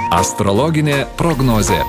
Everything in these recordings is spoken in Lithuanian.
Astrologinė prognozė.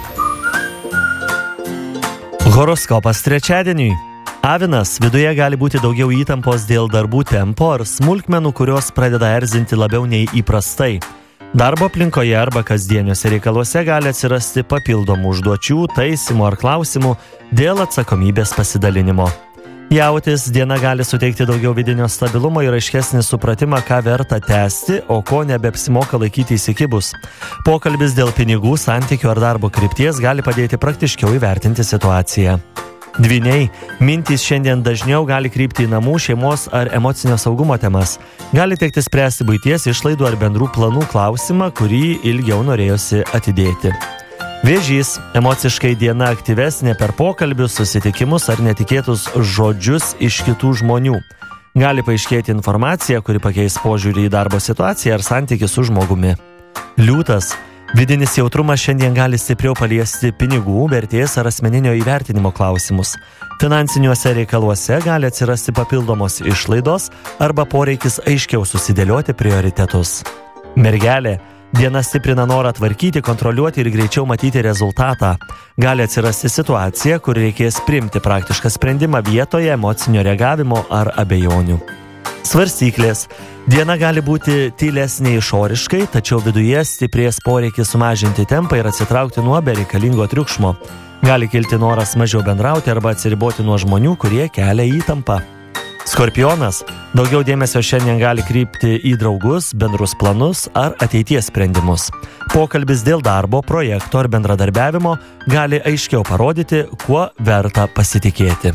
Horoskopas trečiadieniui. Avinas, viduje gali būti daugiau įtampos dėl darbų tempo ar smulkmenų, kurios pradeda erzinti labiau nei įprastai. Darbo aplinkoje arba kasdieniuose reikaluose gali atsirasti papildomų užduočių, taisymų ar klausimų dėl atsakomybės pasidalinimo. Jautis, diena gali suteikti daugiau vidinio stabilumo ir aiškesnį supratimą, ką verta tęsti, o ko nebeapsimoka laikyti įsikibus. Pokalbis dėl pinigų, santykių ar darbo krypties gali padėti praktiškiau įvertinti situaciją. Dvyniai, mintys šiandien dažniau gali krypti į namų, šeimos ar emocinio saugumo temas. Gali tekti spręsti buities išlaidų ar bendrų planų klausimą, kurį ilgiau norėjosi atidėti. Vėžys, emociškai diena aktyvesnė per pokalbius, susitikimus ar netikėtus žodžius iš kitų žmonių. Gali paaiškėti informacija, kuri pakeis požiūrį į darbo situaciją ar santykį su žmogumi. Liūtas, vidinis jautrumas šiandien gali stipriau paliesti pinigų, vertės ar asmeninio įvertinimo klausimus. Finansiniuose reikaluose gali atsirasti papildomos išlaidos arba poreikis aiškiau susidėlioti prioritetus. Mergelė, diena stiprina norą tvarkyti, kontroliuoti ir greičiau matyti rezultatą. Gali atsirasti situacija, kur reikės priimti praktišką sprendimą vietoje emocinio reagavimo ar abejonių. Svarstyklės. Diena gali būti tylesnė išoriškai, tačiau viduje stiprės poreikis sumažinti tempą ir atsitraukti nuo bereikalingo triukšmo. Gali kilti noras mažiau bendrauti arba atsiriboti nuo žmonių, kurie kelia įtampą. Skorpionas, daugiau dėmesio šiandien gali krypti į draugus, bendrus planus ar ateities sprendimus. Pokalbis dėl darbo, projekto ar bendradarbiavimo gali aiškiau parodyti, kuo verta pasitikėti.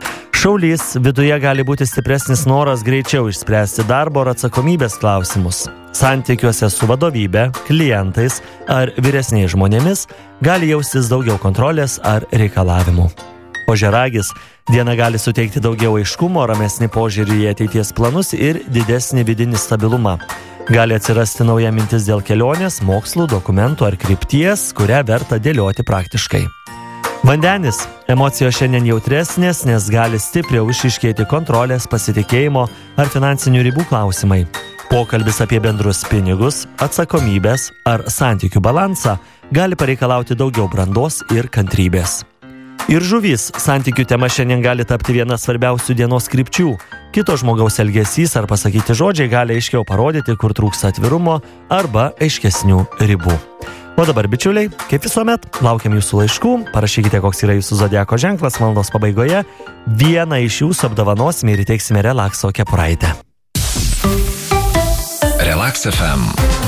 Šaulys, viduje gali būti stipresnis noras greičiau išspręsti darbo ar atsakomybės klausimus. Santykiuose su vadovybe, klientais ar vyresniais žmonėmis gali jaustis daugiau kontrolės ar reikalavimų. Ožiaragis, diena gali suteikti daugiau aiškumo, ramesnį požiūrį į ateities planus ir didesnį vidinį stabilumą. Gali atsirasti nauja mintis dėl kelionės, mokslų, dokumentų ar krypties, kurią verta dėlioti praktiškai. Vandenis, emocijos šiandien jautresnės, nes gali stipriau išryškėti kontrolės, pasitikėjimo ar finansinių ribų klausimai. Pokalbis apie bendrus pinigus, atsakomybės ar santykių balansą gali pareikalauti daugiau brandos ir kantrybės. Ir žuvys, santykių tema šiandien gali tapti viena svarbiausių dienos krypčių. Kito žmogaus elgesys ar pasakyti žodžiai gali aiškiau parodyti, kur trūksta atvirumo arba aiškesnių ribų. O dabar, bičiuliai, kaip visuomet, laukiam jūsų laiškų, parašykite, koks yra jūsų zodiako ženklas, valandos pabaigoje vieną iš jūsų apdovanosime ir įteiksime relakso kepuraitę. Relax FM.